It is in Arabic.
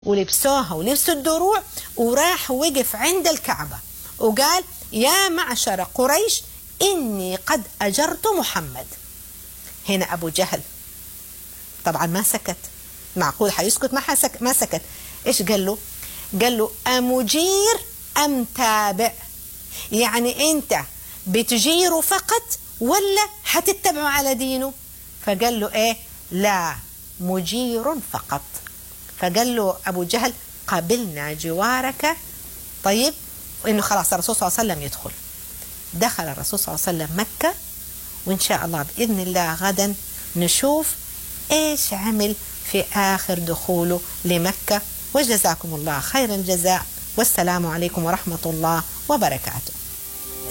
ولبسوها ولبسوا الدروع، وراح وقف عند الكعبة وقال: يا معشر قريش إني قد أجرت محمد. هنا أبو جهل طبعا ما سكت، معقول حيسكت؟ ما سكت. إيش قال له؟ قال له: أمجير أم تابع؟ يعني أنت بتجيره فقط ولا حتتبعه على دينه؟ فقال له: إيه؟ لا، مجير فقط. فقال له أبو جهل: قبلنا جوارك. طيب، وإنه خلاص الرسول صلى الله عليه وسلم يدخل. دخل الرسول صلى الله عليه وسلم مكة، وإن شاء الله بإذن الله غدا نشوف إيش عمل في آخر دخوله لمكة. وجزاكم الله خير الجزاء، والسلام عليكم ورحمة الله وبركاته.